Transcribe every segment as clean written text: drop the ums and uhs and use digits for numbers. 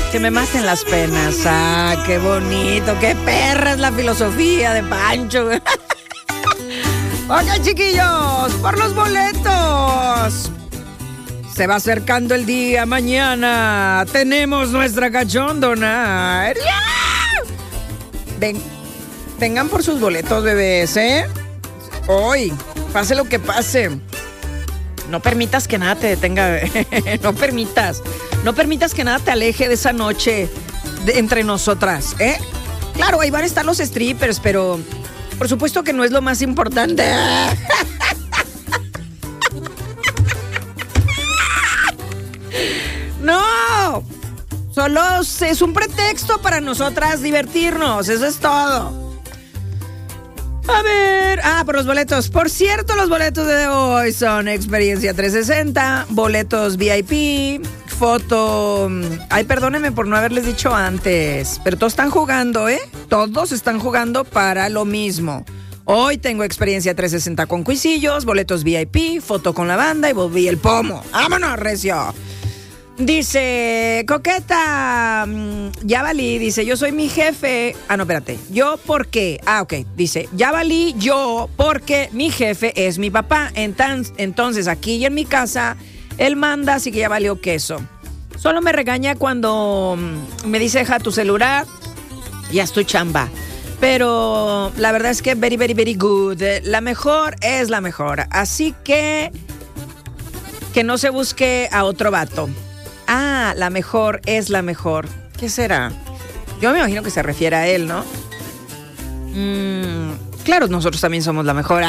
Que me maten las penas. Ah, qué bonito, qué perra es la filosofía de Pancho. Ok, chiquillos, por los boletos. Se va acercando el día, mañana tenemos nuestra cachondona. Vengan por sus boletos, bebés, ¿eh? Hoy, pase lo que pase. No permitas que nada te detenga. No permitas que nada te aleje de esa noche entre nosotras, ¿eh? Claro, ahí van a estar los strippers, pero por supuesto que no es lo más importante. No, solo es un pretexto para nosotras divertirnos, eso es todo. A ver, por los boletos. Por cierto, los boletos de hoy son Experiencia 360, boletos VIP, foto. Ay, perdónenme por no haberles dicho antes, pero todos están jugando, ¿eh? Todos están jugando para lo mismo. Hoy tengo Experiencia 360 con cuisillos, boletos VIP, foto con la banda y volví el pomo. ¡Vámonos, recio! Dice, Coqueta, ya valí, dice, yo soy mi jefe. No, espérate, ¿yo por qué? Ok, dice, ya valí yo porque mi jefe es mi papá. Entonces, aquí y en mi casa, él manda, así que ya valió queso. Solo me regaña cuando me dice, deja tu celular, ya estoy chamba. Pero la verdad es que very, very, very good. La mejor es la mejor. Así que no se busque a otro vato. La mejor es la mejor. ¿Qué será? Yo me imagino que se refiere a él, ¿no? Claro, nosotros también somos la mejor.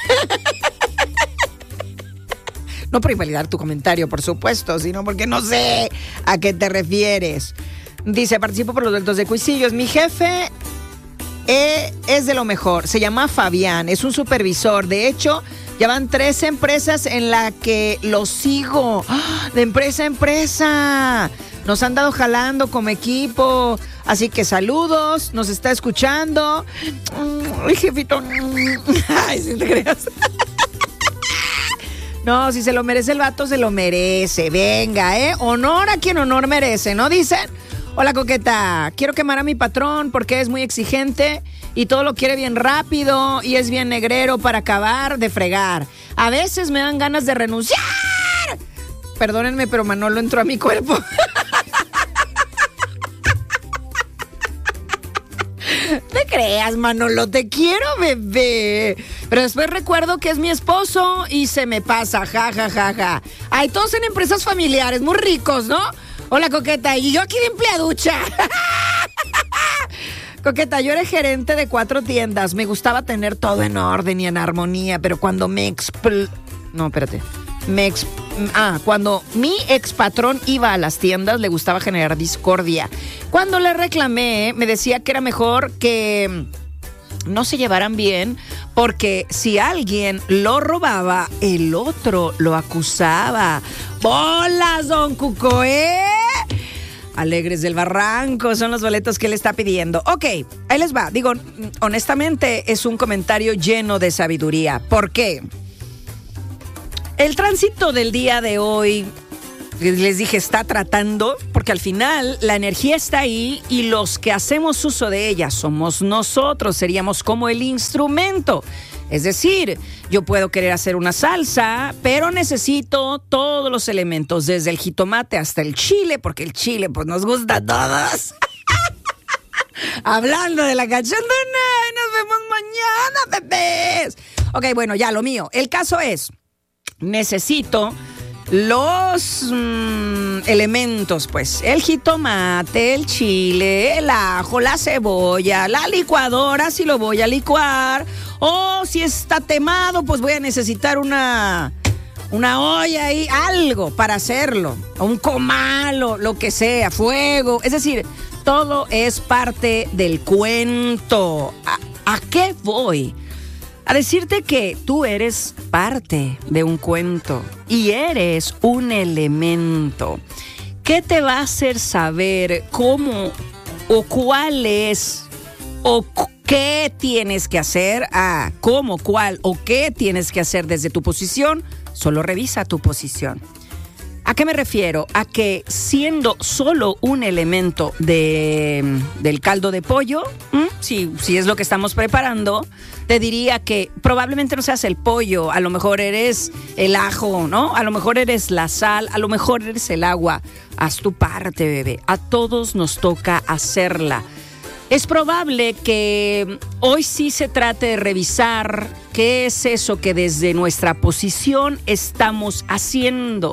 No por invalidar tu comentario, por supuesto, sino porque no sé a qué te refieres. Dice, participo por los boletos de cuisillos. Mi jefe es de lo mejor. Se llama Fabián, es un supervisor. De hecho, ya van 3 empresas en la que lo sigo. De empresa a empresa. Nos han dado jalando como equipo. Así que saludos, nos está escuchando. Ay, jefito. Ay, si te creas. No, si se lo merece el vato, se lo merece. Venga, honor a quien honor merece, ¿no dicen? Hola, Coqueta, quiero quemar a mi patrón porque es muy exigente y todo lo quiere bien rápido y es bien negrero para acabar de fregar. A veces me dan ganas de renunciar. Perdónenme, pero Manolo entró a mi cuerpo. No te creas, Manolo, te quiero, bebé. Pero después recuerdo que es mi esposo y se me pasa, ja. Ay, todos en empresas familiares, muy ricos, ¿no? Hola, Coqueta, y yo aquí de empleaducha. Coqueta, yo era gerente de 4 tiendas. Me gustaba tener todo en orden y en armonía, pero cuando cuando mi expatrón iba a las tiendas, le gustaba generar discordia. Cuando le reclamé, me decía que era mejor que no se llevaran bien, porque si alguien lo robaba, el otro lo acusaba. ¡Bolas, don Cuco, Alegres del Barranco son los boletos que él está pidiendo. Ok, ahí les va. Digo, honestamente, es un comentario lleno de sabiduría. ¿Por qué? El tránsito del día de hoy, les dije, está tratando, porque al final la energía está ahí y los que hacemos uso de ella somos nosotros, seríamos como el instrumento. Es decir, yo puedo querer hacer una salsa, pero necesito todos los elementos, desde el jitomate hasta el chile, porque el chile pues nos gusta a todos. Hablando de la cachondona, nos vemos mañana, bebés. Ok, bueno, ya lo mío. El caso es, necesito los elementos, pues, el jitomate, el chile, el ajo, la cebolla, la licuadora si lo voy a licuar, o si está temado, pues voy a necesitar una olla ahí, algo para hacerlo, un comal o lo que sea, fuego, es decir, todo es parte del cuento. ¿A qué voy? A decirte que tú eres parte de un cuento y eres un elemento. ¿Qué te va a hacer saber cómo o cuál es o qué tienes que hacer? ¿Cómo, cuál o qué tienes que hacer desde tu posición? Solo revisa tu posición. ¿A qué me refiero? A que siendo solo un elemento del caldo de pollo, si es lo que estamos preparando, te diría que probablemente no seas el pollo, a lo mejor eres el ajo, ¿no? A lo mejor eres la sal, a lo mejor eres el agua. Haz tu parte, bebé. A todos nos toca hacerla. Es probable que hoy sí se trate de revisar qué es eso que desde nuestra posición estamos haciendo.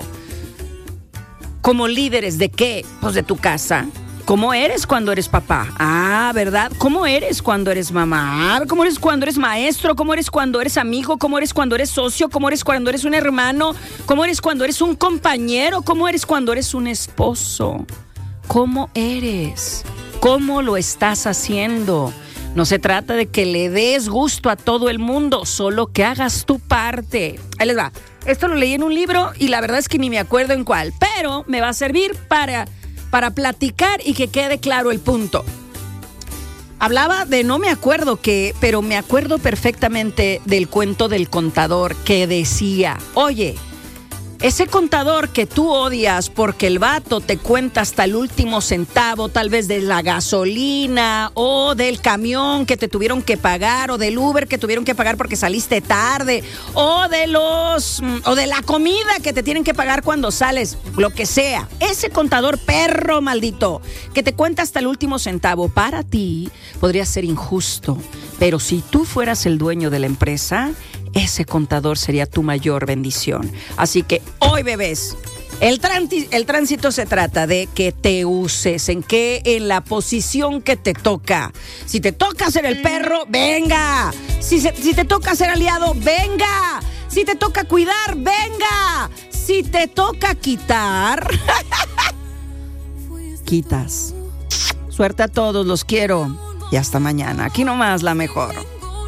Como líderes de qué? Pues de tu casa. ¿Cómo eres cuando eres papá? Ah, ¿verdad? ¿Cómo eres cuando eres mamá? ¿Cómo eres cuando eres maestro? ¿Cómo eres cuando eres amigo? ¿Cómo eres cuando eres socio? ¿Cómo eres cuando eres un hermano? ¿Cómo eres cuando eres un compañero? ¿Cómo eres cuando eres un esposo? ¿Cómo eres? ¿Cómo lo estás haciendo? No se trata de que le des gusto a todo el mundo, solo que hagas tu parte. Ahí les va. Esto lo leí en un libro y la verdad es que ni me acuerdo en cuál, pero me va a servir para platicar y que quede claro el punto. Hablaba de, no me acuerdo qué, pero me acuerdo perfectamente del cuento del contador que decía, oye, ese contador que tú odias porque el vato te cuenta hasta el último centavo, tal vez de la gasolina o del camión que te tuvieron que pagar o del Uber que tuvieron que pagar porque saliste tarde o de la comida que te tienen que pagar cuando sales, lo que sea. Ese contador perro maldito que te cuenta hasta el último centavo, para ti podría ser injusto, pero si tú fueras el dueño de la empresa, ese contador sería tu mayor bendición. Así que hoy, bebés, el tránsito se trata de que te uses, en la posición que te toca. Si te toca ser el perro, venga. Si te toca ser aliado, venga. Si te toca cuidar, venga. Si te toca quitar, quitas. Suerte a todos, los quiero. Y hasta mañana. Aquí nomás la mejor.